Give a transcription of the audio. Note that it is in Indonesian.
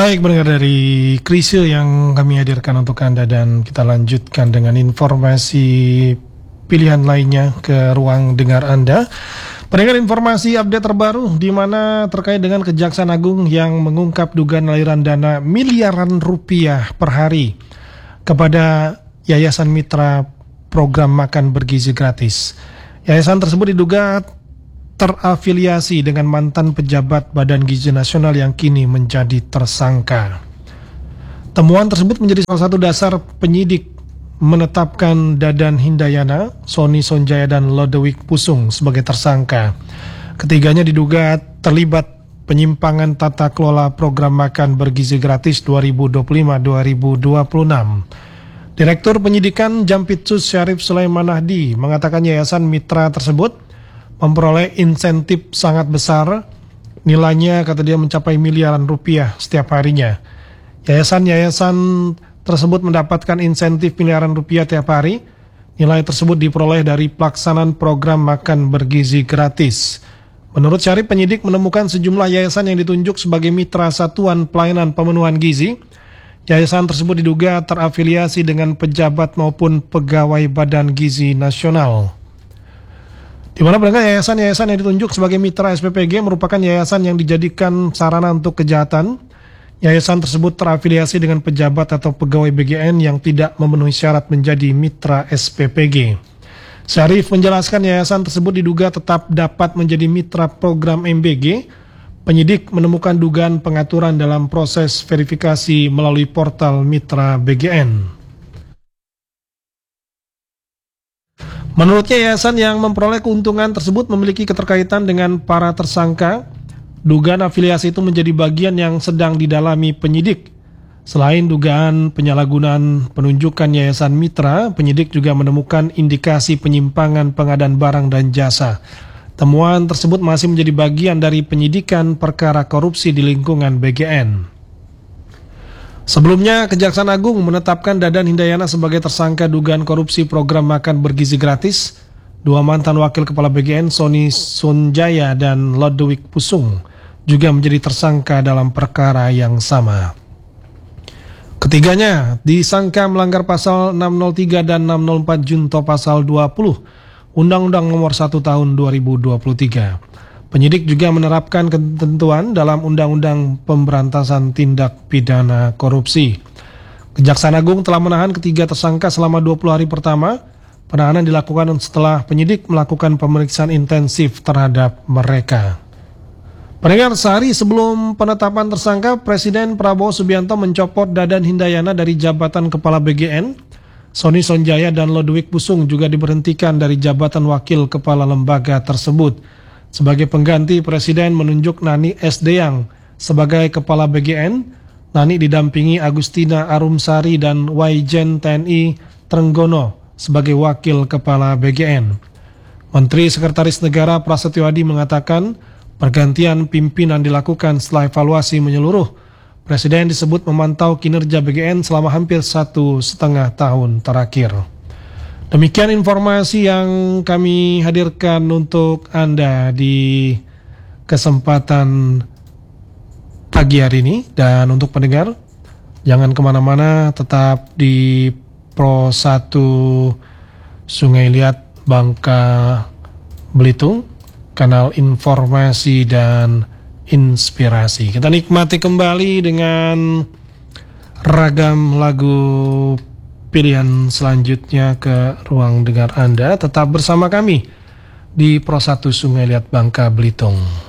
Baik, pendengar dari Krisye yang kami hadirkan untuk Anda, dan kita lanjutkan dengan informasi pilihan lainnya ke ruang dengar Anda. Pendengar, informasi update terbaru di mana terkait dengan Kejaksaan Agung yang mengungkap dugaan aliran dana miliaran rupiah per hari kepada Yayasan Mitra Program Makan Bergizi Gratis. Yayasan tersebut diduga terafiliasi dengan mantan pejabat Badan Gizi Nasional yang kini menjadi tersangka. Temuan tersebut menjadi salah satu dasar penyidik menetapkan Dadan Hindayana, Sony Sonjaya, dan Lodewijk Pusung sebagai tersangka. Ketiganya diduga terlibat penyimpangan tata kelola program makan bergizi gratis 2025-2026. Direktur Penyidikan Jampitsus Syarif Sulaiman Nahdi mengatakan yayasan mitra tersebut memperoleh insentif sangat besar, nilainya kata dia mencapai miliaran rupiah setiap harinya. Yayasan-yayasan tersebut mendapatkan insentif miliaran rupiah tiap hari. Nilai tersebut diperoleh dari pelaksanaan program makan bergizi gratis. Menurut Syarif, penyidik menemukan sejumlah yayasan yang ditunjuk sebagai mitra Satuan Pelayanan Pemenuhan Gizi. Yayasan tersebut diduga terafiliasi dengan pejabat maupun pegawai Badan Gizi Nasional. Di mana pendengar, yayasan-yayasan yang ditunjuk sebagai mitra SPPG merupakan yayasan yang dijadikan sarana untuk kejahatan. Yayasan tersebut terafiliasi dengan pejabat atau pegawai BGN yang tidak memenuhi syarat menjadi mitra SPPG. Syarif menjelaskan yayasan tersebut diduga tetap dapat menjadi mitra program MBG. Penyidik menemukan dugaan pengaturan dalam proses verifikasi melalui portal mitra BGN. Menurutnya, yayasan yang memperoleh keuntungan tersebut memiliki keterkaitan dengan para tersangka. Dugaan afiliasi itu menjadi bagian yang sedang didalami penyidik. Selain dugaan penyalahgunaan penunjukan yayasan mitra, penyidik juga menemukan indikasi penyimpangan pengadaan barang dan jasa. Temuan tersebut masih menjadi bagian dari penyidikan perkara korupsi di lingkungan BGN. Sebelumnya, Kejaksaan Agung menetapkan Dadan Hindayana sebagai tersangka dugaan korupsi program makan bergizi gratis. Dua mantan wakil kepala BGN, Sony Sonjaya dan Lodewijk Pusung, juga menjadi tersangka dalam perkara yang sama. Ketiganya disangka melanggar pasal 603 dan 604 junto pasal 20 Undang-Undang Nomor 1 Tahun 2023. Penyidik juga menerapkan ketentuan dalam Undang-Undang Pemberantasan Tindak Pidana Korupsi. Kejaksaan Agung telah menahan ketiga tersangka selama 20 hari pertama. Penahanan dilakukan setelah penyidik melakukan pemeriksaan intensif terhadap mereka. Pendengar, sehari sebelum penetapan tersangka, Presiden Prabowo Subianto mencopot Dadan Hindayana dari jabatan Kepala BGN. Sony Sonjaya dan Lodewijk Pusung juga diberhentikan dari jabatan Wakil Kepala Lembaga tersebut. Sebagai pengganti, Presiden menunjuk Nani Sdeyang sebagai Kepala BGN. Nani didampingi Agustina Arumsari dan Waijen TNI Trenggono sebagai Wakil Kepala BGN. Menteri Sekretaris Negara Prasetyo Adi mengatakan pergantian pimpinan dilakukan setelah evaluasi menyeluruh. Presiden disebut memantau kinerja BGN selama hampir 1,5 tahun terakhir. Demikian informasi yang kami hadirkan untuk Anda di kesempatan pagi hari ini. Dan untuk pendengar, jangan kemana-mana, tetap di Pro 1 Sungai Liat, Bangka Belitung, kanal informasi dan inspirasi. Kita nikmati kembali dengan ragam lagu pilihan selanjutnya ke ruang dengar Anda. Tetap bersama kami di Pro 1 Sungai Liat, Bangka Belitung.